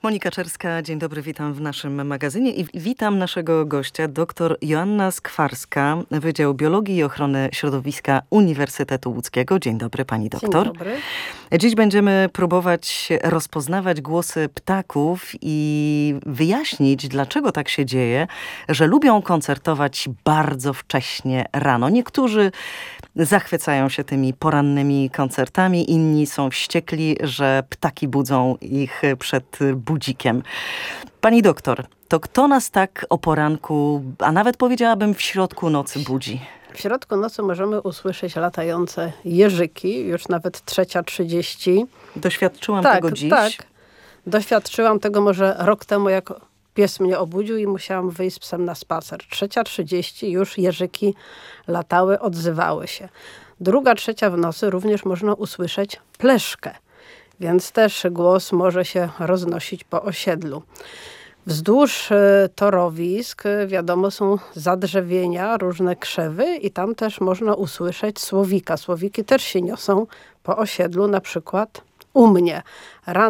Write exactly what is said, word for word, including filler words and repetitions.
Monika Czerska, dzień dobry, witam w naszym magazynie i witam naszego gościa, dr Joanna Skwarska, Wydział Biologii i Ochrony Środowiska Uniwersytetu Łódzkiego. Dzień dobry, pani doktor. Dzień dobry. Dziś będziemy próbować rozpoznawać głosy ptaków i wyjaśnić, dlaczego tak się dzieje, że lubią koncertować bardzo wcześnie rano. Niektórzy zachwycają się tymi porannymi koncertami, inni są wściekli, że ptaki budzą ich przed budzikiem. Pani doktor, to kto nas tak o poranku, a nawet powiedziałabym w środku nocy budzi? W środku nocy możemy usłyszeć latające jeżyki, już nawet trzecia trzydzieści. Doświadczyłam tak, tego dziś. Tak, doświadczyłam tego może rok temu, jak pies mnie obudził i musiałam wyjść z psem na spacer. Trzecia trzydzieści już jeżyki latały, odzywały się. Druga, trzecia w nocy również można usłyszeć pleszkę, więc też głos może się roznosić po osiedlu. Wzdłuż torowisk, wiadomo, są zadrzewienia, różne krzewy i tam też można usłyszeć słowika. Słowiki też się niosą po osiedlu, na przykład u mnie. Rano